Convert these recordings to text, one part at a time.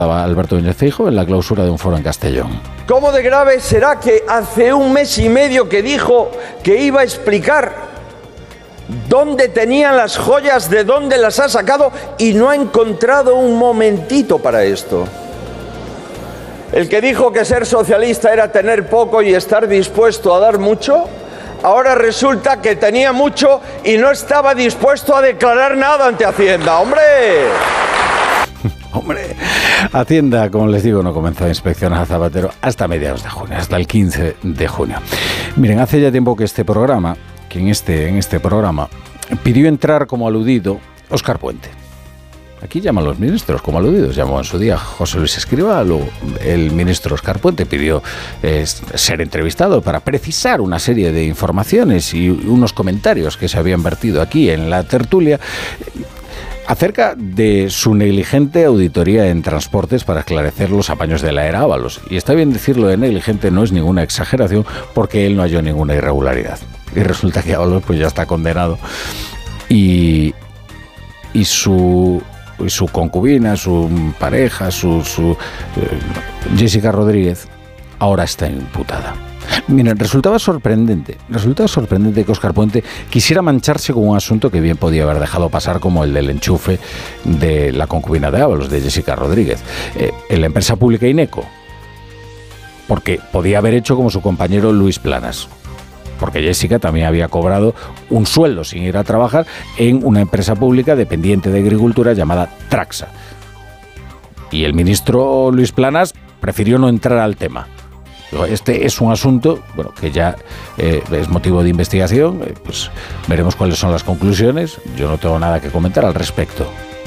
Alberto Núñez Feijóo en la clausura de un foro en Castellón. ¿Cómo de grave será que hace un mes y medio que dijo que iba a explicar dónde tenían las joyas, de dónde las ha sacado y no ha encontrado un momentito para esto? El que dijo que ser socialista era tener poco y estar dispuesto a dar mucho, ahora resulta que tenía mucho y no estaba dispuesto a declarar nada ante Hacienda. ¡Hombre! Hombre, Hacienda, como les digo, no comenzó a inspeccionar a Zapatero hasta mediados de junio, hasta el 15 de junio. Miren, hace ya tiempo que en este programa, pidió entrar como aludido Óscar Puente. Aquí llaman los ministros como aludidos, llamó en su día José Luis Escrivá, luego el ministro Óscar Puente pidió ser entrevistado para precisar una serie de informaciones y unos comentarios que se habían vertido aquí en la tertulia acerca de su negligente auditoría en transportes para esclarecer los apaños de la era Ábalos. Y está bien decirlo de negligente, no es ninguna exageración, porque él no halló ninguna irregularidad. Y resulta que Ábalos pues ya está condenado y su concubina, su pareja, Jessica Rodríguez, ahora está imputada. Miren, resultaba sorprendente que Óscar Puente quisiera mancharse con un asunto que bien podía haber dejado pasar, como el del enchufe de la concubina de Ábalos, de Jessica Rodríguez, en la empresa pública Ineco, porque podía haber hecho como su compañero Luis Planas, porque Jessica también había cobrado un sueldo sin ir a trabajar en una empresa pública dependiente de Agricultura llamada Traxa. Y el ministro Luis Planas prefirió no entrar al tema. Este es un asunto, bueno, que ya es motivo de investigación, pues veremos cuáles son las conclusiones. Yo no tengo nada que comentar al respecto.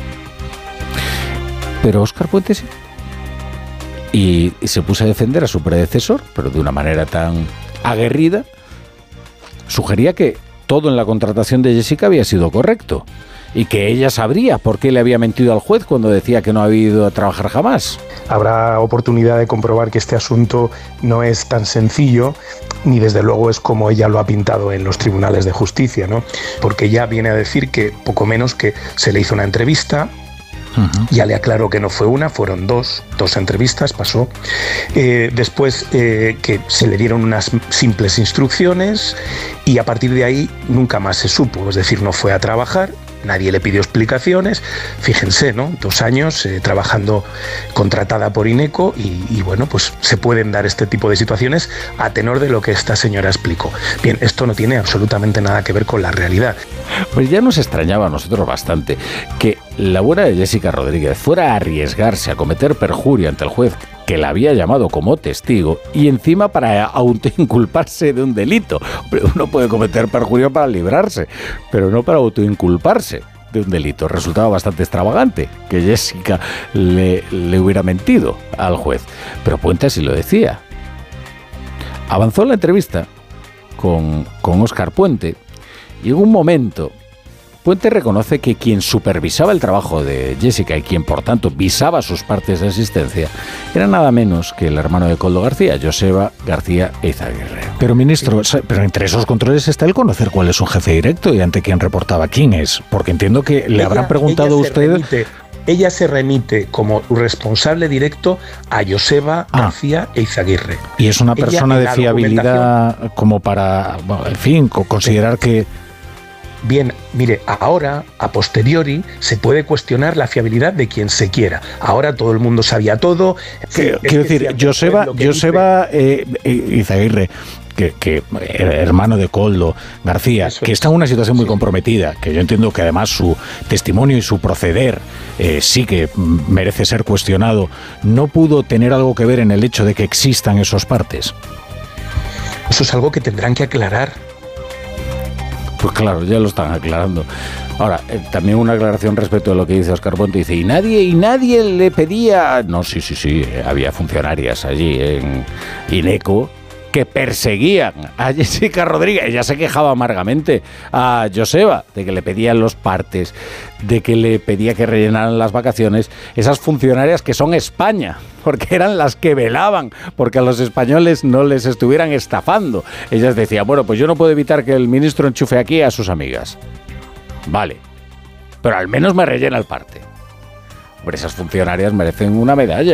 Pero Óscar Puente sí. Y se puso a defender a su predecesor, pero de una manera tan aguerrida. Sugería que todo en la contratación de Jessica había sido correcto y que ella sabría por qué le había mentido al juez cuando decía que no había ido a trabajar jamás. Habrá oportunidad de comprobar que este asunto no es tan sencillo, ni desde luego es como ella lo ha pintado en los tribunales de justicia, ¿no? Porque ya viene a decir que poco menos que se le hizo una entrevista. Ya le aclaró que no fue una, fueron dos entrevistas, pasó. Después que se le dieron unas simples instrucciones y a partir de ahí nunca más se supo, es decir, no fue a trabajar. Nadie le pidió explicaciones, fíjense, ¿no? 2 años trabajando contratada por Ineco y bueno, pues se pueden dar este tipo de situaciones a tenor de lo que esta señora explicó. Bien, esto no tiene absolutamente nada que ver con la realidad. Pues ya nos extrañaba a nosotros bastante que la buena de Jessica Rodríguez fuera a arriesgarse a cometer perjurio ante el juez que la había llamado como testigo y encima para autoinculparse de un delito. Uno puede cometer perjurio para librarse, pero no para autoinculparse de un delito. Resultaba bastante extravagante que Jessica le hubiera mentido al juez. Pero Puente así lo decía. Avanzó la entrevista con Óscar Puente y en un momento Puente reconoce que quien supervisaba el trabajo de Jessica y quien por tanto visaba sus partes de asistencia era nada menos que el hermano de Koldo García, Joseba García Eizaguirre. Pero ministro, pero entre esos controles está el conocer cuál es su jefe directo y ante quién reportaba quién es, porque entiendo que le habrán preguntado a usted. Ella se remite como responsable directo a Joseba García Eizaguirre. Y es una persona de fiabilidad como para, bueno, en fin, considerar que... Bien, mire, ahora, a posteriori, se puede cuestionar la fiabilidad de quien se quiera. Ahora todo el mundo sabía todo. Quiero decir, Joseba Eizaguirre, que hermano de Koldo García, que está en una situación muy comprometida, que yo entiendo que además su testimonio y su proceder sí que merece ser cuestionado, ¿no pudo tener algo que ver en el hecho de que existan esos partes? Eso es algo que tendrán que aclarar. Pues claro, ya lo están aclarando. Ahora, también una aclaración respecto a lo que dice Óscar Puente. Dice, y nadie le pedía... No, sí, había funcionarias allí en Ineco que perseguían a Jessica Rodríguez. Ella se quejaba amargamente a Joseba de que le pedían los partes, de que le pedía que rellenaran las vacaciones. Esas funcionarias que son España, porque eran las que velaban porque a los españoles no les estuvieran estafando. Ellas decían, bueno, pues yo no puedo evitar que el ministro enchufe aquí a sus amigas. Vale, pero al menos me rellena el parte. Hombre, esas funcionarias merecen una medalla.